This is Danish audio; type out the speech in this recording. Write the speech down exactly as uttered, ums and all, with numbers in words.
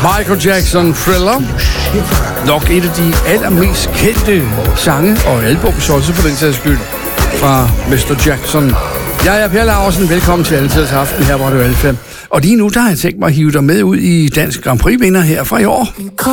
Michael Jackson, Thriller. Nok et af de allermest kendte sange og albums, også for den sags skyld, fra mister Jackson. Jeg er Per Laursen. Velkommen til Altidets Aften her på Radio Alfa. Og lige nu, der har jeg tænkt mig at hive dig med ud i Dansk Grand Prix-vinder her fra i år.